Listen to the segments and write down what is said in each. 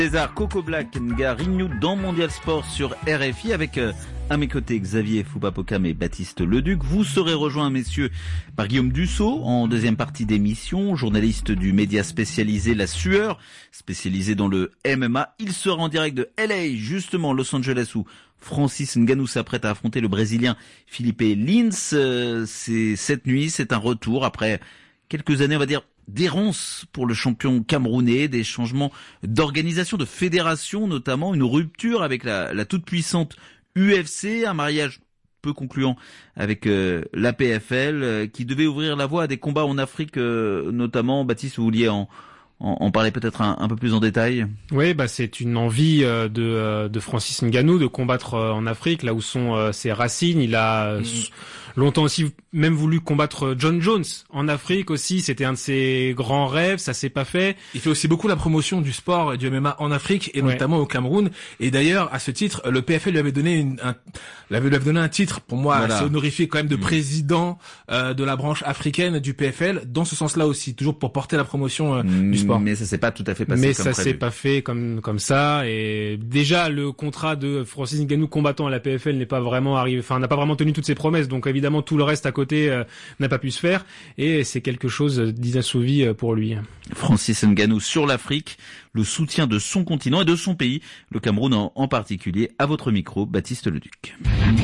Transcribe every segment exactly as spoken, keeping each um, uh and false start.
César Coco Black Nga Rignou dans Mondial Sport sur R F I avec euh, à mes côtés Xavier Foupapokam et Baptiste Leduc. Vous serez rejoints, messieurs, par Guillaume Dussault en deuxième partie d'émission, journaliste du média spécialisé La Sueur, spécialisé dans le M M A. Il sera en direct de L A, justement Los Angeles, où Francis Ngannou s'apprête à affronter le Brésilien Felipe Lins. Euh, c'est cette nuit, c'est un retour après quelques années, on va dire, d'errance pour le champion camerounais, des changements d'organisation, de fédération notamment, une rupture avec la, la toute-puissante U F C, un mariage peu concluant avec euh, la P F L euh, qui devait ouvrir la voie à des combats en Afrique euh, notamment. Baptiste, vous vouliez en, en, en parler peut-être un, un peu plus en détail? Oui, bah c'est une envie euh, de, euh, de Francis Ngannou de combattre euh, en Afrique, là où sont euh, ses racines. Il a euh, mmh. longtemps aussi même voulu combattre John Jones en Afrique aussi, c'était un de ses grands rêves, ça s'est pas fait. Il fait aussi beaucoup la promotion du sport et du M M A en Afrique et ouais. notamment au Cameroun. Et d'ailleurs, à ce titre, le P F L lui avait donné une, un, lui avait donné un titre, pour moi, voilà. assez honorifié quand même, de mmh. président euh, de la branche africaine du P F L, dans ce sens-là aussi, toujours pour porter la promotion euh, mmh, du sport. Mais ça s'est pas tout à fait passé Mais comme ça prévu. s'est pas fait comme comme ça. Et déjà, le contrat de Francis Ngannou combattant à la P F L n'est pas vraiment arrivé, enfin n'a pas vraiment tenu toutes ses promesses. Donc évidemment, tout le reste à côté euh, n'a pas pu se faire, et c'est quelque chose d'inassouvi pour lui. Francis Ngannou sur l'Afrique, le soutien de son continent et de son pays, le Cameroun en, en particulier. À votre micro, Baptiste Leduc.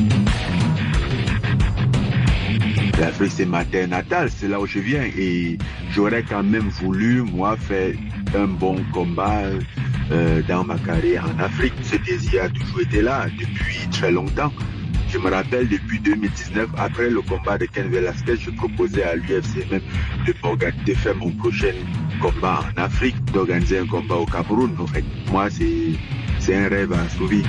L'Afrique, c'est ma terre natale, c'est là où je viens, et j'aurais quand même voulu, moi, faire un bon combat euh, dans ma carrière en Afrique. Ce désir a toujours été là, depuis très longtemps. Je me rappelle, depuis deux mille dix-neuf, après le combat de Ken Velasquez, je proposais à l'U F C même de, de faire mon prochain combat en Afrique, d'organiser un combat au Cameroun. En fait, moi, c'est, c'est un rêve assouvi.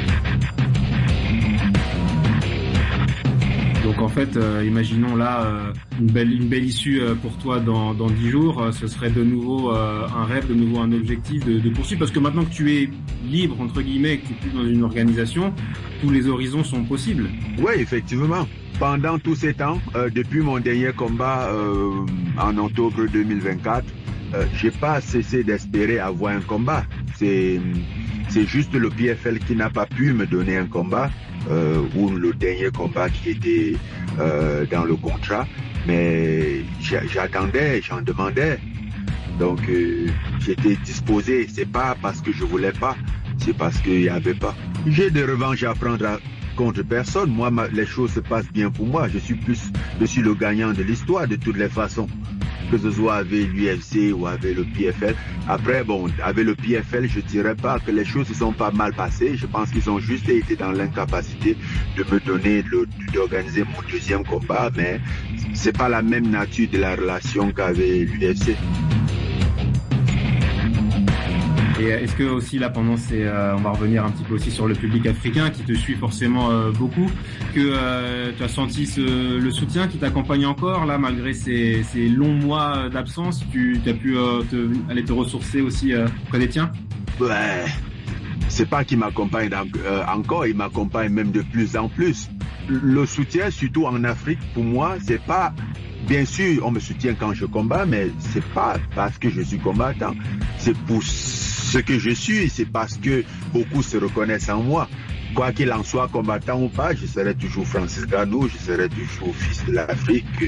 Donc en fait, euh, imaginons là euh, une belle une belle issue euh, pour toi dans dans dix jours. Euh, ce serait de nouveau euh, un rêve, de nouveau un objectif de, de poursuivre, parce que maintenant que tu es libre entre guillemets, que tu es plus dans une organisation, tous les horizons sont possibles. Oui, effectivement. Pendant tous ces temps, euh, depuis mon dernier combat euh, en octobre deux mille vingt-quatre, euh, j'ai pas cessé d'espérer avoir un combat. C'est c'est juste le P F L qui n'a pas pu me donner un combat. Euh, ou le dernier combat qui était euh, dans le contrat, mais j'attendais, j'en demandais, donc euh, j'étais disposé. C'est pas parce que je voulais pas, c'est parce qu'il y avait pas. J'ai des revanches à prendre à, contre personne. Moi, ma, les choses se passent bien pour moi. Je suis plus, je suis le gagnant de l'histoire de toutes les façons, que ce soit avec l'U F C ou avec le P F L. Après, bon, avec le P F L, je dirais pas que les choses se sont pas mal passées. Je pense qu'ils ont juste été dans l'incapacité de me donner, le, d'organiser mon deuxième combat, mais c'est pas la même nature de la relation qu'avec l'U F C. Et est-ce que aussi là pendant ces, euh, on va revenir un petit peu aussi sur le public africain qui te suit forcément euh, beaucoup, que euh, tu as senti ce, le soutien qui t'accompagne encore là malgré ces, ces longs mois d'absence, tu as pu euh, te, aller te ressourcer aussi euh, auprès des tiens? Ouais, c'est pas qu'il m'accompagne euh, encore, il m'accompagne même de plus en plus. Le soutien, surtout en Afrique, pour moi, c'est pas, bien sûr, on me soutient quand je combats, mais c'est pas parce que je suis combattant, c'est pour ce que je suis, c'est parce que beaucoup se reconnaissent en moi. Quoi qu'il en soit, combattant ou pas, je serai toujours Francis Ngannou, je serai toujours fils de l'Afrique.